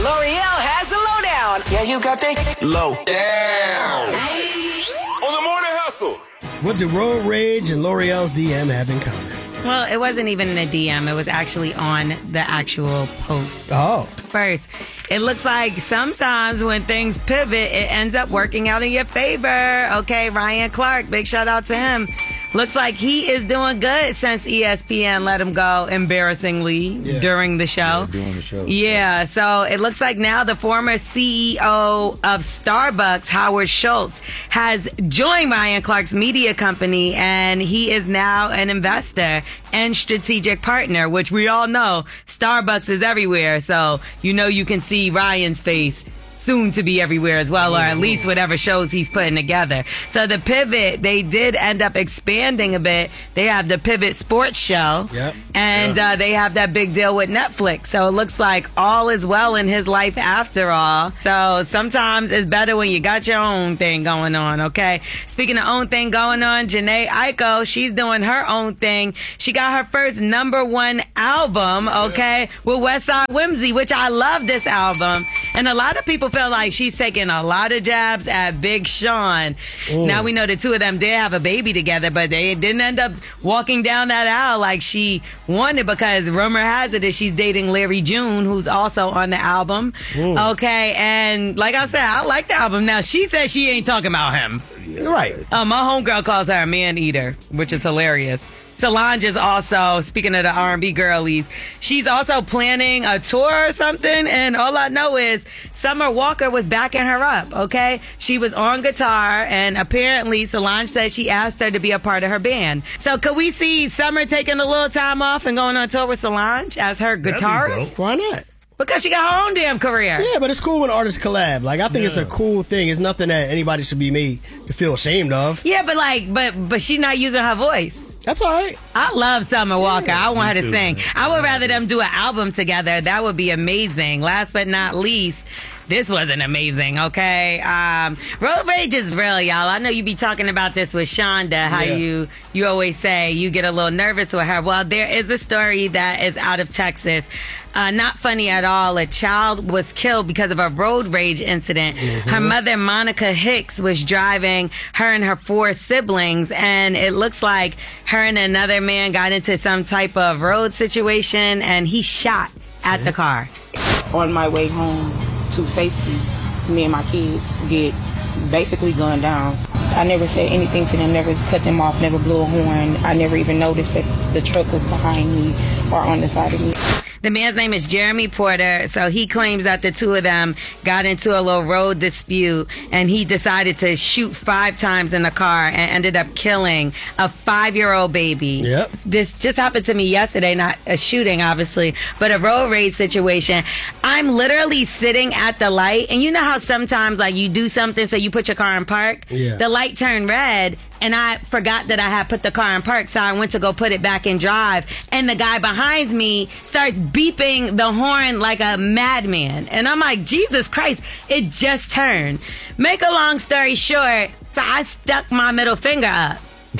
L'Oreal has the lowdown. Yeah, you got that low down. On the Morning Hustle. What do road rage and L'Oreal's DM have in common? Well, it wasn't even in a DM. It was actually on the actual post. Oh. First, it looks like sometimes when things pivot, it ends up working out in your favor. Okay, Ryan Clark, big shout out to him. Looks like he is doing good since ESPN let him go embarrassingly during the show. Doing the show. Yeah, so it looks like now the former CEO of Starbucks, Howard Schultz, has joined Ryan Clark's media company, and he is now an investor and strategic partner, which we all know Starbucks is everywhere. So, you know, you can see Ryan's face soon to be everywhere as well, or at least whatever shows he's putting together. So the Pivot, they did end up expanding a bit. They have the Pivot Sports Show, and they have that big deal with Netflix. So it looks like all is well in his life after all. So sometimes it's better when you got your own thing going on, okay? Speaking of own thing going on, Jhené Aiko, she's doing her own thing. She got her first #1 album, okay, with Westside Whimsy, which I love this album. And a lot of people feel like she's taking a lot of jabs at Big Sean. Now we know the two of them did have a baby together, but they didn't end up walking down that aisle like she wanted, because rumor has it that she's dating Larry June, who's also on the album. Okay, and like I said, I like the album. Now, she says she ain't talking about him. Right. My homegirl calls her a man eater, which is hilarious. Solange is also, speaking of the R&B girlies, she's also planning a tour or something, and all I know is Summer Walker was backing her up, okay? She was on guitar, and apparently Solange said she asked her to be a part of her band. So could we see Summer taking a little time off and going on tour with Solange as her guitarist? Why not? Because she got her own damn career. Yeah, but it's cool when artists collab. Like, I think it's a cool thing. It's nothing that anybody should be made to feel ashamed of. Yeah, but like, but she's not using her voice. That's all right. I love Summer Walker. I want her to sing. I would rather them do an album together. That would be amazing. Last but not least, this wasn't amazing, okay? Road rage is real, y'all. I know you be talking about this with Shonda, how you always say you get a little nervous with her. Well, there is a story that is out of Texas. Not funny at all. A child was killed because of a road rage incident. Her mother, Monica Hicks, was driving her and her 4 siblings, and it looks like her and another man got into some type of road situation, and he shot at the car. On my way home to safety, me and my kids get basically gunned down. I never said anything to them, never cut them off, never blew a horn. I never even noticed that the truck was behind me or on the side of me. The man's name is Jeremy Porter, so he claims that the two of them got into a little road dispute, and he decided to shoot 5 times in the car and ended up killing a 5-year-old baby. Yep. This just happened to me yesterday, not a shooting, obviously, but a road rage situation. I'm literally sitting at the light, and you know how sometimes, like, you do something, so you put your car in park? Yeah. The light turned red, and I forgot that I had put the car in park, so I went to go put it back in drive, and the guy behind me starts beeping the horn like a madman. And I'm like, Jesus Christ, it just turned. Make a long story short, so I stuck my middle finger up.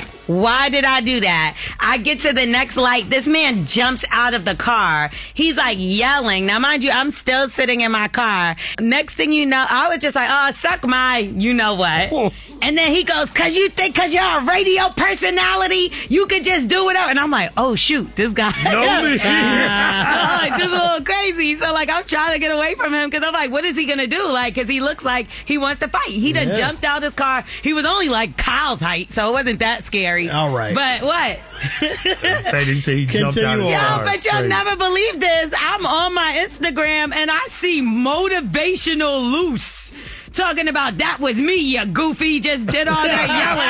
Why did I do that? I get to the next light. This man jumps out of the car. He's like yelling. Now, mind you, I'm still sitting in my car. Next thing you know, I was just like, oh, suck my you know what. And then he goes, cause you're a radio personality, you could just do whatever. And I'm like, oh shoot, this guy. I'm like, this is a little crazy. So like, I'm trying to get away from him, cause I'm like, what is he gonna do? Like, cause he looks like he wants to fight. He done jumped out his car. He was only like Kyle's height, so it wasn't that scary. All right. But what? Did you say he jumped out of the car? But you'll never believe this. I'm on my Instagram and I see Motivational Loose talking about that was me, you goofy. Just did all that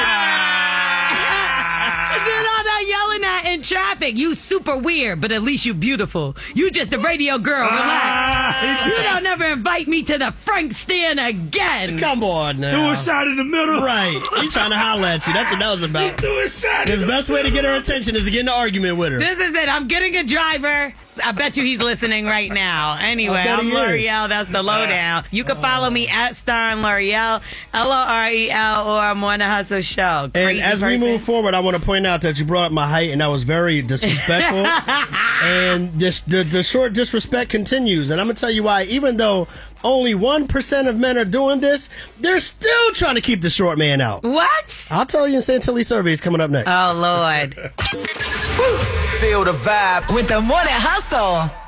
yelling. Did all that yelling at in traffic. You super weird, but at least you beautiful. You just a radio girl. Relax. You don't ever invite me to the Frank stand again. Come on now. Do a shot in the middle. Right. He trying to holler at you. That's what that was about. Do a shot. His best way to get her attention is to get in an argument with her. This is it. I'm getting a driver. I bet you he's listening right now. Anyway, I'm L'Oreal. That's the lowdown. You can follow me at Starring L'Oreal, L-O-R-E-L, or Morning Hustle Show. And as we move forward, I want to point out that you brought up my height, and that was very disrespectful. And the short disrespect continues. And I'm going to tell you why. Even though only 1% of men are doing this, they're still trying to keep the short man out. What? I'll tell you in St. Tilly surveys coming up next. Oh, Lord. Feel the vibe with the Morning Hustle.